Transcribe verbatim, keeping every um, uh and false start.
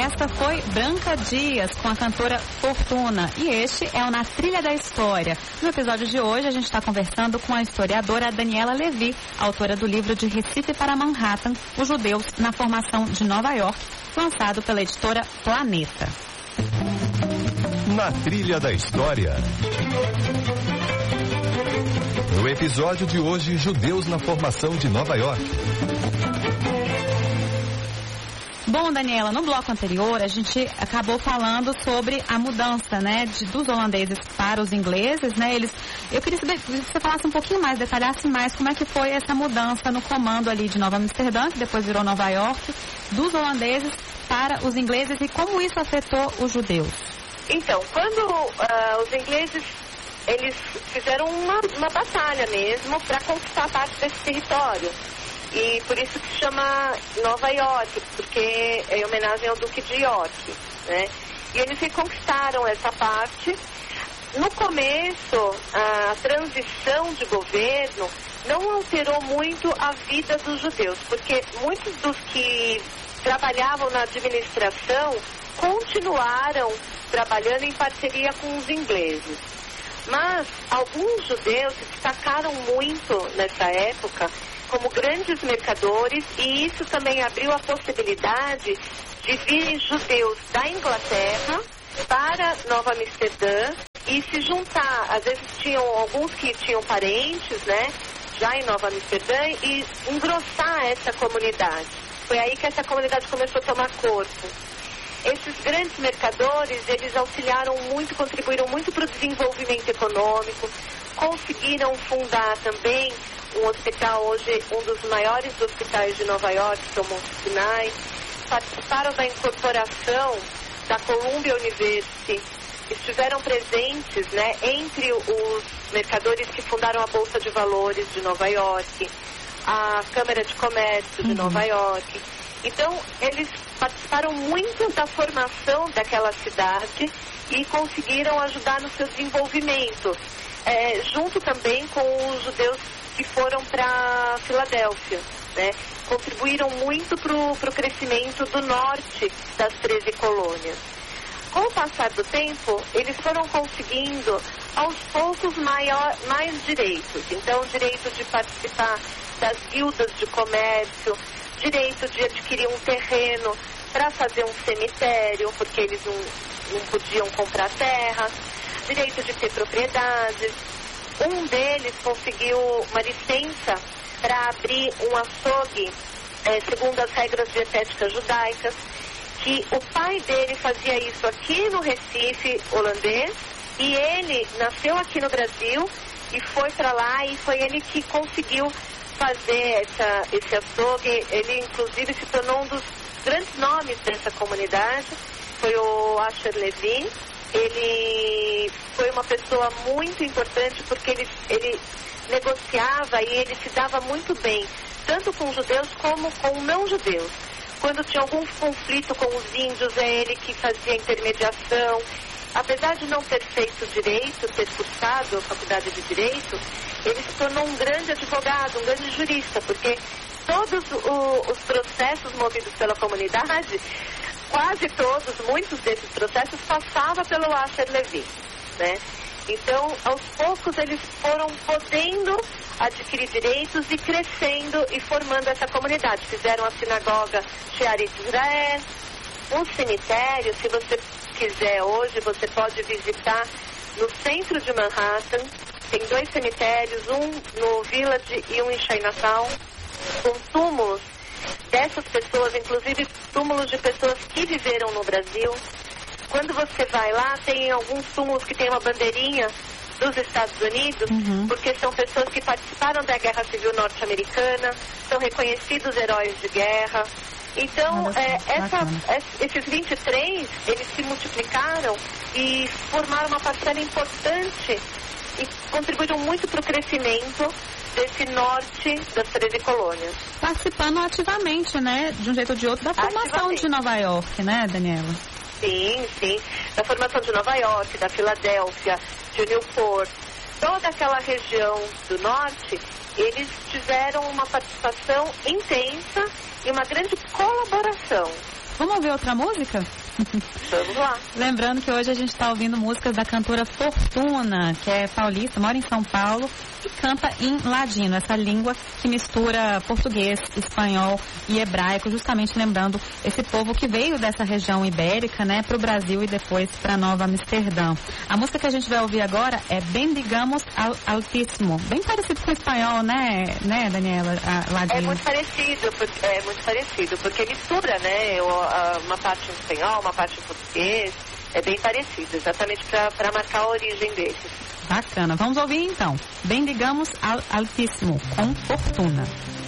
essa foi Branca Dias, com a cantora Fortuna. E este é o Na Trilha da História. No episódio de hoje, a gente está conversando com a historiadora Daniela Levy, autora do livro De Recife para Manhattan, Os Judeus na Formação de Nova York, lançado pela editora Planeta. Na Trilha da História. No episódio de hoje, Judeus na Formação de Nova York. Bom, Daniela, no bloco anterior a gente acabou falando sobre a mudança, né, de, dos holandeses para os ingleses, né, eles, eu queria saber que você falasse um pouquinho mais, detalhasse mais como é que foi essa mudança no comando ali de Nova Amsterdã, que depois virou Nova York, dos holandeses para os ingleses e como isso afetou os judeus. Então, quando uh, os ingleses, eles fizeram uma, uma batalha mesmo para conquistar parte desse território. E por isso que se chama Nova York, porque é em homenagem ao Duque de York, né? E eles reconquistaram essa parte. No começo, a transição de governo não alterou muito a vida dos judeus, porque muitos dos que trabalhavam na administração continuaram trabalhando em parceria com os ingleses. Mas alguns judeus se destacaram muito nessa época como grandes mercadores, e isso também abriu a possibilidade de virem judeus da Inglaterra para Nova Amsterdã e se juntar. Às vezes tinham alguns que tinham parentes, né, já em Nova Amsterdã, e engrossar essa comunidade. Foi aí que essa comunidade começou a tomar corpo. Esses grandes mercadores, eles auxiliaram muito, contribuíram muito para o desenvolvimento econômico, conseguiram fundar também um hospital, hoje um dos maiores hospitais de Nova York, que é o Mount Sinai, participaram da incorporação da Columbia University, estiveram presentes, né, entre os mercadores que fundaram a Bolsa de Valores de Nova York, a Câmara de Comércio de uhum. Nova York. Então, eles participaram muito da formação daquela cidade e conseguiram ajudar no seu desenvolvimento, é, junto também com os judeus que foram para Filadélfia, né? Contribuíram muito para o crescimento do norte das treze colônias. Com o passar do tempo, eles foram conseguindo, aos poucos, maior, mais direitos. Então, o direito de participar das guildas de comércio, direito de adquirir um terreno para fazer um cemitério, porque eles não, não podiam comprar terra, direito de ter propriedades. Um deles conseguiu uma licença para abrir um açougue, é, segundo as regras dietéticas judaicas, que o pai dele fazia isso aqui no Recife holandês, e ele nasceu aqui no Brasil e foi para lá, e foi ele que conseguiu fazer essa, esse açougue. Ele inclusive se tornou um dos grandes nomes dessa comunidade, foi o Asher Levy. Ele foi uma pessoa muito importante porque ele, ele negociava e ele se dava muito bem, tanto com judeus como com não judeus. Quando tinha algum conflito com os índios, é ele que fazia intermediação. Apesar de não ter feito direito, ter cursado a faculdade de direito, ele se tornou um grande advogado, um grande jurista, porque todos o, os processos movidos pela comunidade, quase todos, muitos desses processos passavam pelo Asher Levy, né? Então, aos poucos, eles foram podendo adquirir direitos e crescendo e formando essa comunidade. Fizeram a sinagoga Shearit Israel, um cemitério. Se você quiser hoje, você pode visitar no centro de Manhattan. Tem dois cemitérios, um no Village e um em Chinatown, com túmulos dessas pessoas, inclusive túmulos de pessoas que viveram no Brasil. Quando você vai lá, tem alguns túmulos que tem uma bandeirinha dos Estados Unidos, uhum. porque são pessoas que participaram da Guerra Civil Norte-Americana, são reconhecidos heróis de guerra. Então, é, essa, esses vinte e três, eles se multiplicaram e formaram uma parcela importante e contribuíram muito para o crescimento desse norte das treze colônias. Participando ativamente, né, de um jeito ou de outro, da formação de Nova York, né, Daniela? Sim, sim. Da formação de Nova York, da Filadélfia, de Newport, toda aquela região do norte, eles tiveram uma participação intensa e uma grande colaboração Vamos ouvir outra música? Vamos lá. Lembrando que hoje a gente está ouvindo músicas da cantora Fortuna, que é paulista, mora em São Paulo e canta em ladino, essa língua que mistura português, espanhol e hebraico, justamente lembrando esse povo que veio dessa região ibérica, né, para o Brasil e depois para Nova Amsterdã. A música que a gente vai ouvir agora é Bendigamos al Altíssimo, bem parecido com o espanhol, né, né, Daniela? A, ladino. É muito parecido, porque, é muito parecido, porque mistura, né, uma parte em espanhol, uma parte em português, é bem parecido, exatamente para marcar a origem deles. Bacana, vamos ouvir então. Bendigamos al Altíssimo, com Fortuna.